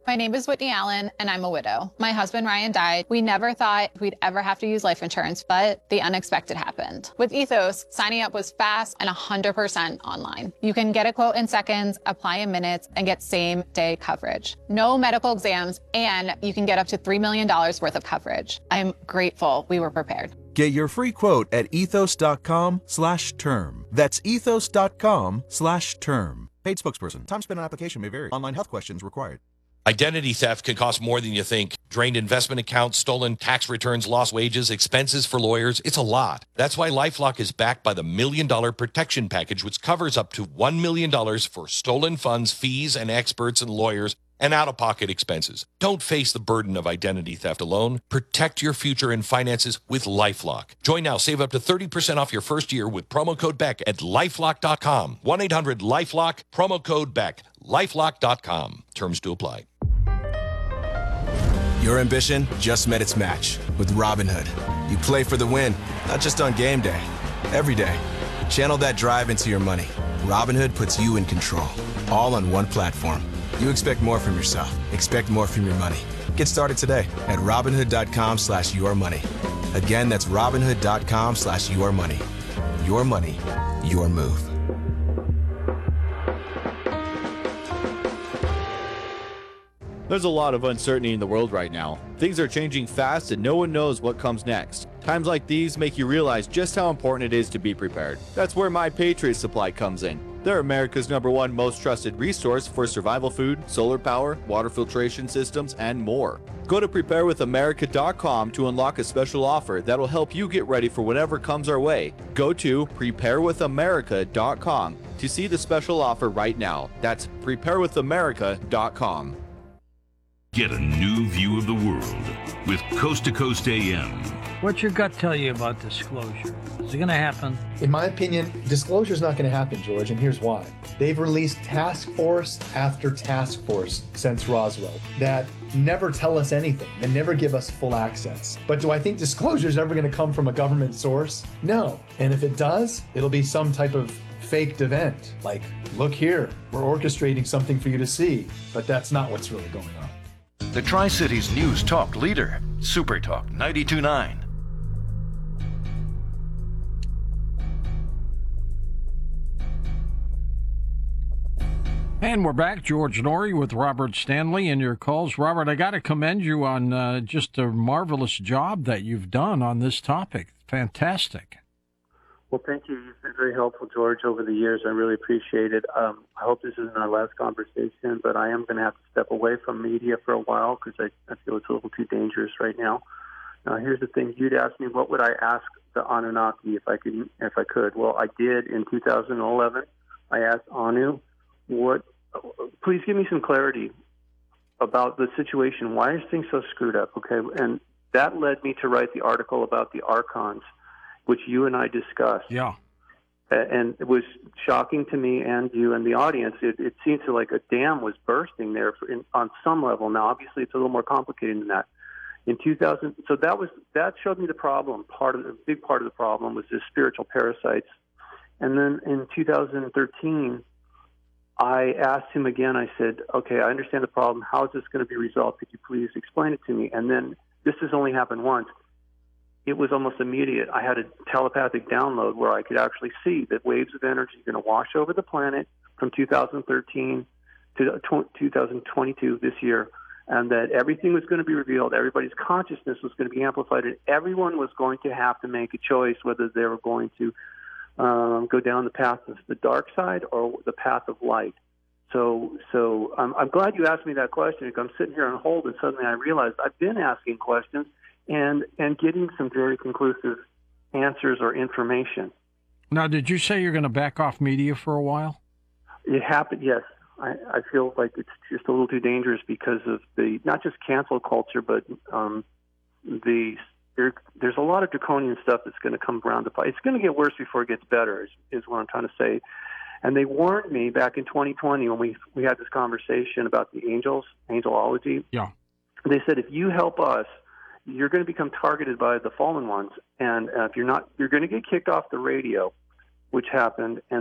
My name is Whitney Allen, and I'm a widow. My husband, Ryan, died. We never thought we'd ever have to use life insurance, but the unexpected happened. With Ethos, signing up was fast and 100% online. You can get a quote in seconds, apply in minutes, and get same-day coverage. No medical exams, and you can get up to $3 million worth of coverage. I'm grateful we were prepared. Get your free quote at ethos.com/term. That's ethos.com/term. Paid spokesperson. Time spent on application may vary. Online health questions required. Identity theft can cost more than you think. Drained investment accounts, stolen tax returns, lost wages, expenses for lawyers. It's a lot. That's why LifeLock is backed by the $1 Million Protection Package, which covers up to $1 million for stolen funds, fees, and experts and lawyers, and out-of-pocket expenses. Don't face the burden of identity theft alone. Protect your future and finances with LifeLock. Join now. Save up to 30% off your first year with promo code BECK at LifeLock.com. 1-800-LifeLock, promo code BECK. LifeLock.com. Terms to apply. Your ambition just met its match with Robinhood. You play for the win, not just on game day, every day. Channel that drive into your money. Robinhood puts you in control, all on one platform. You expect more from yourself. Expect more from your money. Get started today at Robinhood.com/yourmoney. Again, that's Robinhood.com/yourmoney. Your money, your move. There's a lot of uncertainty in the world right now. Things are changing fast and no one knows what comes next. Times like these make you realize just how important it is to be prepared. That's where My Patriot Supply comes in. They're America's #1 most trusted resource for survival food, solar power, water filtration systems, and more. Go to preparewithamerica.com to unlock a special offer that'll help you get ready for whatever comes our way. Go to preparewithamerica.com to see the special offer right now. That's preparewithamerica.com. Get a new view of the world with Coast to Coast AM. What's your gut tell you about disclosure? Is it going to happen? In my opinion, disclosure is not going to happen, George, and here's why. They've released task force after task force since Roswell that never tell us anything and never give us full access. But do I think disclosure is ever going to come from a government source? No. And if it does, it'll be some type of faked event. Like, look here, we're orchestrating something for you to see. But that's not what's really going on. The Tri-Cities News Talk leader, Super Talk 92.9. And we're back. George Noory with Robert Stanley and your calls. Robert, I got to commend you on just a marvelous job that you've done on this topic. Fantastic. Well, thank you. You've been very helpful, George, over the years. I really appreciate it. I hope this isn't our last conversation, but I am going to have to step away from media for a while because I feel it's a little too dangerous right now. Now, here's the thing. You'd asked me, what would I ask the Anunnaki if I could? Well, I did in 2011. I asked Anu, please give me some clarity about the situation. Why is things so screwed up? Okay, and that led me to write the article about the Archons, which you and I discussed. Yeah. And it was shocking to me and you and the audience. It seemed to like a dam was bursting there on some level. Now, obviously, it's a little more complicated than that. In 2000, so that showed me the problem. A big part of the problem was the spiritual parasites. And then in 2013, I asked him again. I said, "Okay, I understand the problem. How is this going to be resolved? Could you please explain it to me?" And then this has only happened once. It was almost immediate. I had a telepathic download where I could actually see that waves of energy are going to wash over the planet from 2013 to 2022 this year, and that everything was going to be revealed. Everybody's consciousness was going to be amplified, and everyone was going to have to make a choice whether they were going to go down the path of the dark side or the path of light. So I'm glad you asked me that question, because I'm sitting here on hold, and suddenly I realized I've been asking questions and getting some very conclusive answers or information. Now, did you say you're going to back off media for a while? It happened, yes. I feel like it's just a little too dangerous because of the, not just cancel culture, but there's a lot of draconian stuff that's going to come around the fight. It's going to get worse before it gets better, is what I'm trying to say. And they warned me back in 2020 when we had this conversation about the angels, angelology. Yeah. They said, if you help us, you're going to become targeted by the fallen ones. And if you're not, you're going to get kicked off the radio, which happened. And